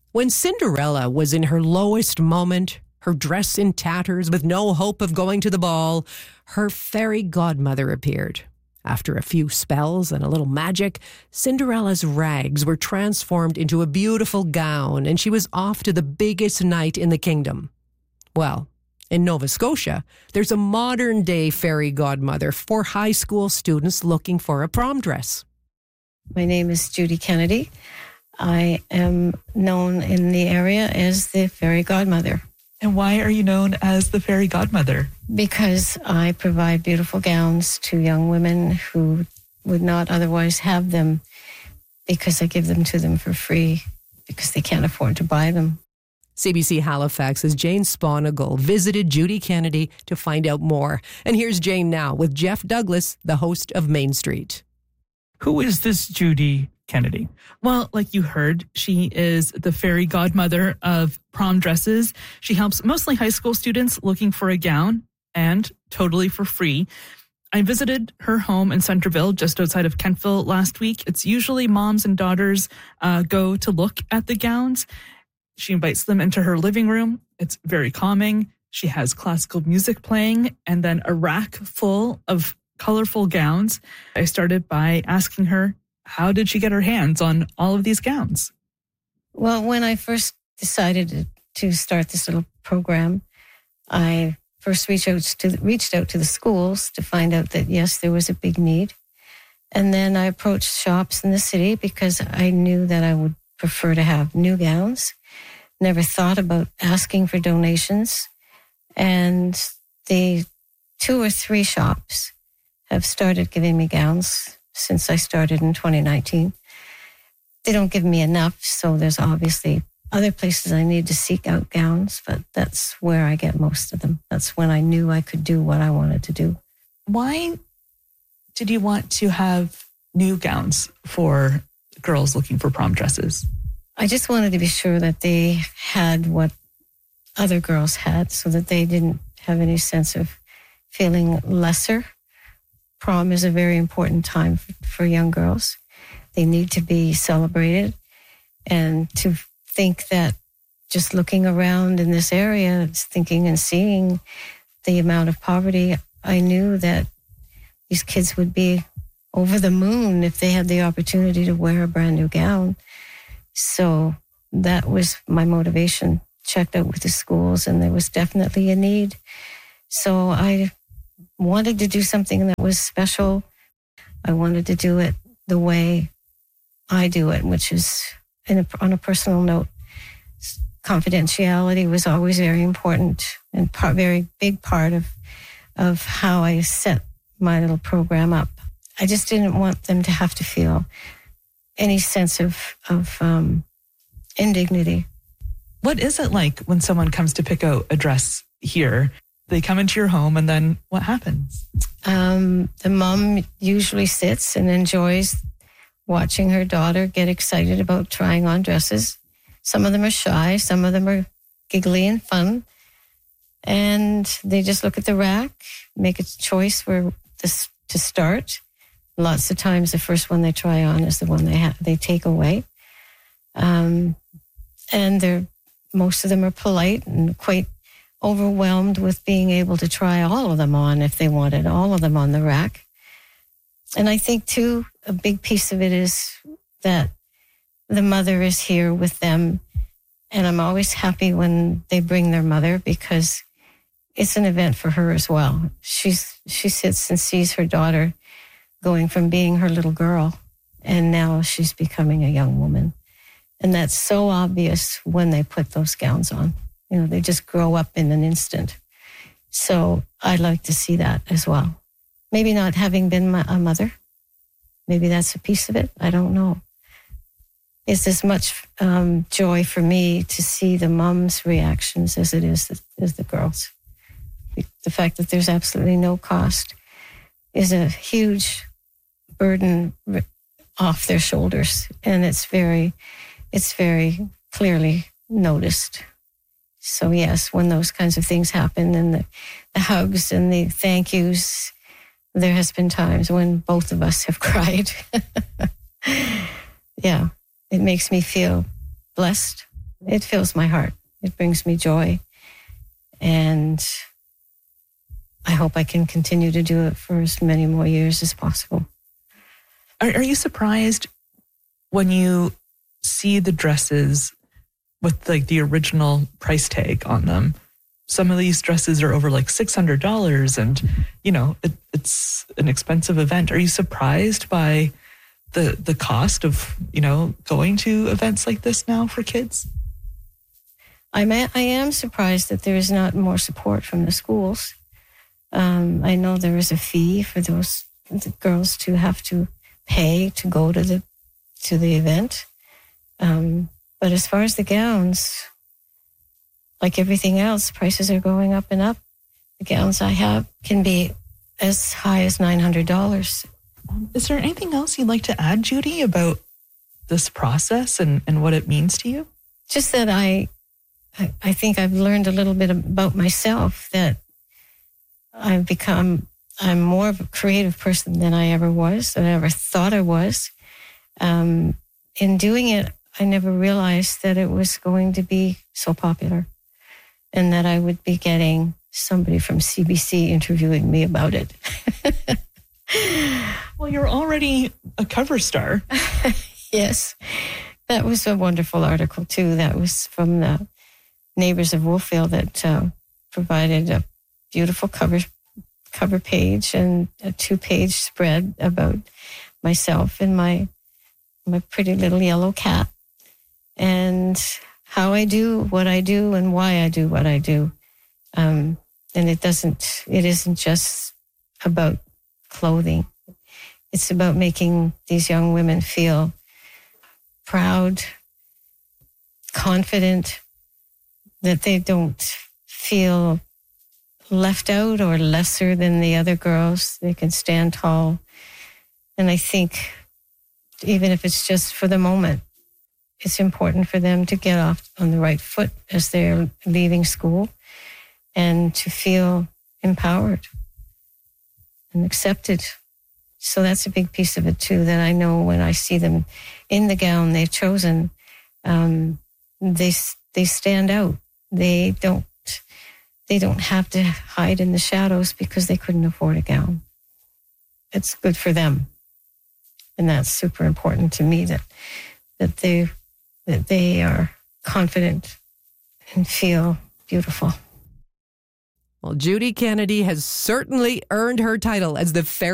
When Cinderella was in her lowest moment, her dress in tatters with no hope of going to the ball, her fairy godmother appeared. After a few spells and a little magic, Cinderella's rags were transformed into a beautiful gown, and she was off to the biggest night in the kingdom. Well, in Nova Scotia, there's a modern-day fairy godmother for high school students looking for a prom dress. My name is Judy Kennedy. I am known in the area as the fairy godmother. And why are you known as the fairy godmother? Because I provide beautiful gowns to young women who would not otherwise have them, because I give them to them for free because they can't afford to buy them. CBC Halifax's Jane Sponigal visited Judy Kennedy to find out more. And here's Jane now with Jeff Douglas, the host of Main Street. Who is this Judy Kennedy? Well, like you heard, she is the fairy godmother of prom dresses. She helps mostly high school students looking for a gown, and totally for free. I visited her home in Centreville, just outside of Kentville, last week. It's usually moms and daughters go to look at the gowns. She invites them into her living room. It's very calming. She has classical music playing and then a rack full of colorful gowns. I started by asking her, how did she get her hands on all of these gowns? Well, when I first decided to start this little program, I first reached out to the schools to find out that, yes, there was a big need. And then I approached shops in the city because I knew that I would prefer to have new gowns. Never thought about asking for donations. And the 2 or 3 shops have started giving me gowns since I started in 2019. They don't give me enough, so there's obviously other places I need to seek out gowns, but that's where I get most of them. That's when I knew I could do what I wanted to do. Why did you want to have new gowns for girls looking for prom dresses? I just wanted to be sure that they had what other girls had, so that they didn't have any sense of feeling lesser. Prom is a very important time for young girls. They need to be celebrated, and to think that just looking around in this area, thinking and seeing the amount of poverty, I knew that these kids would be over the moon if they had the opportunity to wear a brand new gown. So that was my motivation. Checked out with the schools, and there was definitely a need. So I wanted to do something that was special. I wanted to do it the way I do it, which is on a personal note. Confidentiality was always very important and very big part of how I set my little program up. I just didn't want them to have to feel any sense of indignity. What is it like when someone comes to pick out a dress here? They come into your home, and then what happens? The mom usually sits and enjoys watching her daughter get excited about trying on dresses. Some of them are shy, some of them are giggly and fun. And they just look at the rack, make a choice where to start. Lots of times the first one they try on is the one they take away. And most of them are polite and quite overwhelmed with being able to try all of them on if they wanted all of them on the rack. And I think, too, a big piece of it is that the mother is here with them. And I'm always happy when they bring their mother, because it's an event for her as well. She sits and sees her daughter going from being her little girl, and now she's becoming a young woman. And that's so obvious when they put those gowns on. You know, they just grow up in an instant. So I like to see that as well. Maybe not having been a mother. Maybe that's a piece of it. I don't know. It's as much joy for me to see the mom's reactions as it is as the girls. The fact that there's absolutely no cost is a huge burden off their shoulders, and it's very clearly noticed. So yes, when those kinds of things happen, and the hugs and the thank yous, there has been times when both of us have cried. Yeah, it makes me feel blessed. it fills my heart. It brings me joy. And I hope I can continue to do it for as many more years as possible. Are you surprised when you see the dresses with like the original price tag on them? Some of these dresses are over like $600 and, you know, it's an expensive event. Are you surprised by the cost of, you know, going to events like this now for kids? I am surprised that there is not more support from the schools. I know there is a fee for the girls to have to pay to go to the event. But as far as the gowns, like everything else, prices are going up and up. The gowns I have can be as high as $900. Is there anything else you'd like to add, Judy, about this process and what it means to you? Just that I think I've learned a little bit about myself, that I'm more of a creative person than I ever was, than I ever thought I was. In doing it, I never realized that it was going to be so popular and that I would be getting somebody from CBC interviewing me about it. Well, you're already a cover star. Yes. That was a wonderful article, too. That was from the Neighbors of Wolfville that provided a beautiful cover page and a 2-page spread about myself and my pretty little yellow cat and how I do what I do and why I do what I do. And it isn't just about clothing. It's about making these young women feel proud, confident, that they don't feel left out or lesser than the other girls. They can stand tall. And I think even if it's just for the moment, it's important for them to get off on the right foot as they're leaving school and to feel empowered and accepted. So that's a big piece of it too, that I know when I see them in the gown they've chosen, they stand out. They don't have to hide in the shadows because they couldn't afford a gown. It's good for them. And that's super important to me, that they are confident and feel beautiful. Well, Judy Kennedy has certainly earned her title as the